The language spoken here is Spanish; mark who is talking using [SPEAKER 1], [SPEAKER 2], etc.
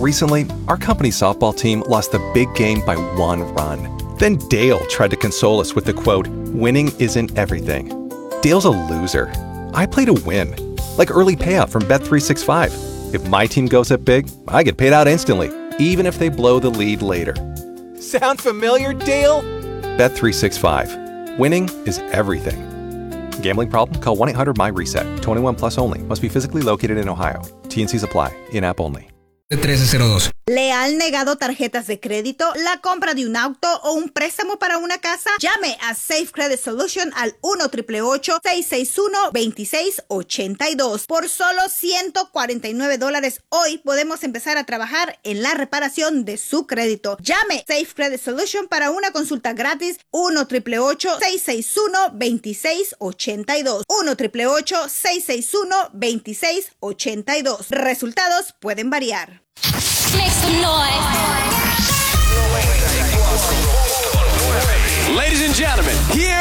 [SPEAKER 1] Recently, our company's softball team lost the big game by 1 run. Then Dale tried to console us with the quote, "Winning isn't everything." Dale's a loser. I play to win. Like early payout from Bet365. If my team goes up big, I get paid out instantly, even if they blow the lead later. Sound familiar, Dale? Bet365. Winning is everything. Gambling problem? Call 1-800-MY-RESET. 21 plus only. Must be physically located in Ohio. T&Cs apply. In-app only.
[SPEAKER 2] 1302.
[SPEAKER 3] ¿Le han negado tarjetas de crédito, la compra de un auto o un préstamo para una casa? Llame a Safe Credit Solution al 1-888-661-2682. Por solo $149 hoy podemos empezar a trabajar en la reparación de su crédito. Llame Safe Credit Solution para una consulta gratis. 1-888-661-2682. 1-888-661-2682. Resultados pueden variar.
[SPEAKER 4] Make some noise.
[SPEAKER 5] Ladies and gentlemen, here